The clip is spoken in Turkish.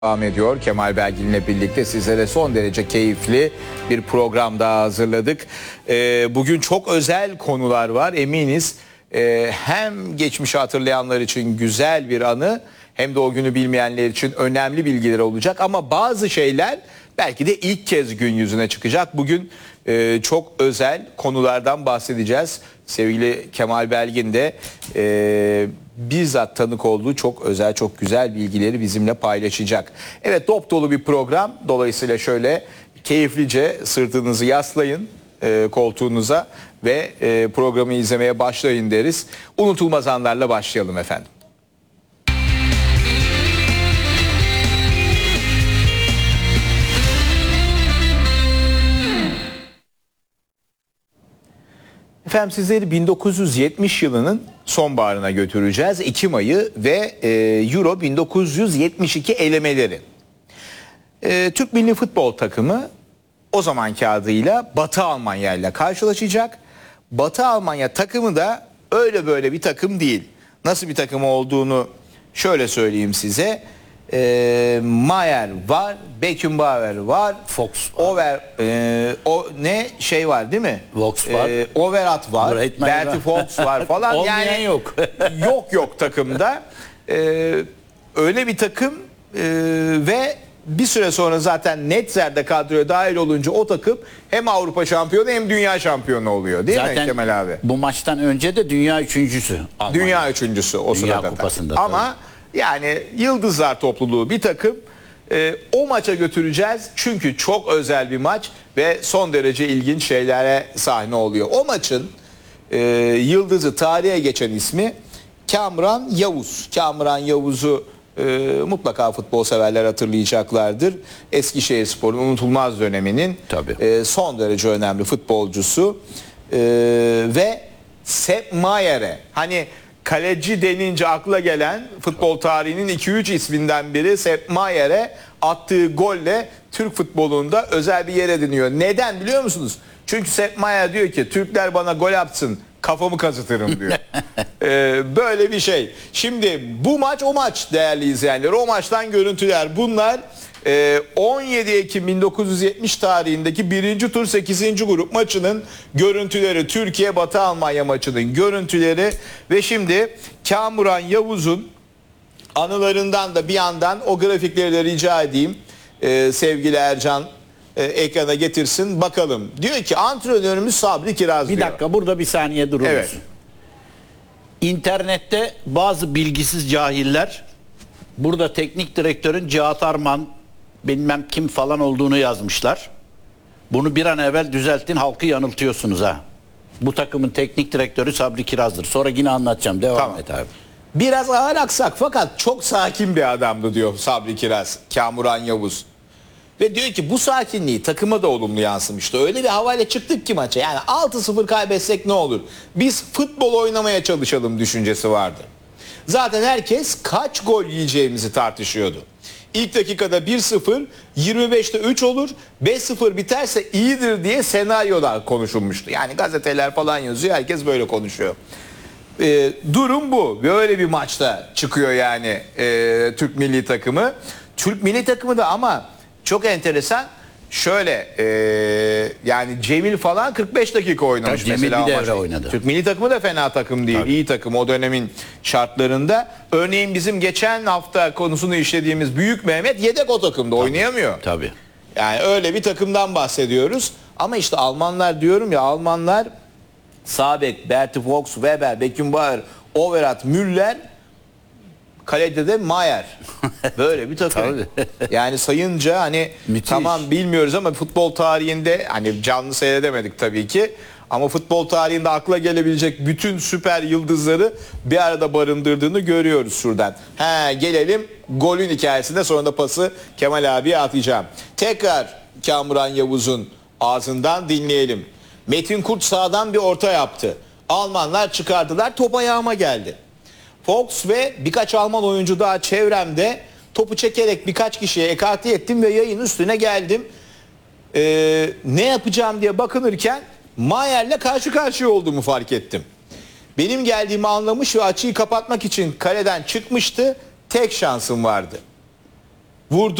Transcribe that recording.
Devam ediyor. Kemal Belgin ile birlikte sizlere son derece keyifli bir program daha hazırladık. Bugün çok özel konular var. Eminiz hem geçmişi hatırlayanlar için güzel bir anı hem de o günü bilmeyenler için önemli bilgiler olacak. Ama bazı şeyler belki de ilk kez gün yüzüne çıkacak. Bugün çok özel konulardan bahsedeceğiz. Sevgili Kemal Belgin de bizzat tanık olduğu çok özel, çok güzel bilgileri bizimle paylaşacak. Evet, dop dolu bir program. Dolayısıyla şöyle keyiflice sırtınızı yaslayın koltuğunuza ve programı izlemeye başlayın deriz. Unutulmaz anlarla başlayalım efendim. Efendim sizleri 1970 yılının sonbaharına götüreceğiz. Ekim ayı ve Euro 1972 elemeleri. Türk milli futbol takımı o zamanki adıyla Batı Almanya ile karşılaşacak. Batı Almanya takımı da öyle böyle bir takım değil. Nasıl bir takım olduğunu şöyle söyleyeyim size. Mayer var, Beckenbauer var, Fox Over, o ne şey var değil mi? Fox var, Overat var, Bertie Fox var falan. Olmayan yani yok. yok takımda. Öyle bir takım ve bir süre sonra zaten Netzer'de kadroya dahil olunca o takım hem Avrupa şampiyonu hem dünya şampiyonu oluyor değil mi Kemal abi? Bu maçtan önce de dünya üçüncüsü. Almanya. Dünya üçüncüsü o Dünya sırada. Kupası'nda. Ama yani yıldızlar topluluğu bir takım. O maça götüreceğiz çünkü çok özel bir maç ve son derece ilginç şeylere sahne oluyor. O maçın yıldızı, tarihe geçen ismi Kamran Yavuz. Kamran Yavuz'u mutlaka futbol severler hatırlayacaklardır. Eskişehirspor'un unutulmaz döneminin son derece önemli futbolcusu ve Sepp Mayer'e, hani kaleci denince akla gelen futbol tarihinin 2-3 isminden biri Sepp Mayer'e attığı golle Türk futbolunda özel bir yer ediniyor. Neden biliyor musunuz? Çünkü Sepp Mayer diyor ki Türkler bana gol atsın kafamı kazıtırım diyor. Böyle bir şey. Şimdi bu maç o maç değerli izleyenler. O maçtan görüntüler bunlar. 17 Ekim 1970 tarihindeki 1. tur 8. grup maçının görüntüleri, Türkiye Batı Almanya maçının görüntüleri ve şimdi Kamuran Yavuz'un anılarından da bir yandan o grafikleri de rica edeyim. Sevgili Ercan ekrana getirsin bakalım. Diyor ki antrenörümüz Sabri Kiraz diyor. Bir dakika, burada bir saniye durur Evet. musun? İnternette bazı bilgisiz cahiller burada teknik direktörün Cihat Arman bilmem kim falan olduğunu yazmışlar. Bunu bir an evvel düzelttin, halkı yanıltıyorsunuz ha. Bu takımın teknik direktörü Sabri Kiraz'dır. Sonra yine anlatacağım. Devam et abi. Biraz ağır aksak fakat çok sakin bir adamdı diyor Sabri Kiraz, Kamuran Yavuz. Ve diyor ki bu sakinliği takıma da olumlu yansımıştı. Öyle bir havayla çıktık ki maça. Yani 6-0 kaybetsek ne olur? Biz futbol oynamaya çalışalım düşüncesi vardı. Zaten herkes kaç gol yiyeceğimizi tartışıyordu. İlk dakikada 1-0, 25'te 3 olur, 5-0 biterse iyidir diye senaryolar konuşulmuştu. Yani gazeteler falan yazıyor, herkes böyle konuşuyor. Durum bu. Böyle bir maçta çıkıyor yani Türk milli takımı. Türk milli takımı da ama çok enteresan. Şöyle yani Cemil falan 45 dakika oynamış Cemil mesela. bir devre oynadı. Türk milli takımı da fena takım değil. İyi takım o dönemin şartlarında. Örneğin bizim geçen hafta konusunu işlediğimiz Büyük Mehmet yedek o takımda oynayamıyor. Tabii. Yani öyle bir takımdan bahsediyoruz. Ama işte Almanlar diyorum ya, Almanlar sağ bek Bertie Fox, Weber, Beckenbauer, Overath, Müller, kalede de Mayer. Böyle bir takım. Yani sayınca hani müthiş. Tamam bilmiyoruz ama futbol tarihinde hani canlı seyredemedik tabii ki. Ama futbol tarihinde akla gelebilecek bütün süper yıldızları bir arada barındırdığını görüyoruz şuradan. Gelelim golün hikayesinde, sonra da pası Kemal abiye atacağım. Tekrar Kamuran Yavuz'un ağzından dinleyelim. Metin Kurt sağdan bir orta yaptı. Almanlar çıkardılar, top ayağıma geldi. Fox ve birkaç Alman oyuncu daha çevremde, topu çekerek birkaç kişiye ekarte ettim ve yayın üstüne geldim. Ne yapacağım diye bakınırken Mayer'le karşı karşıya olduğumu fark ettim. Benim geldiğimi anlamış ve açıyı kapatmak için kaleden çıkmıştı. Tek şansım vardı. vurdu.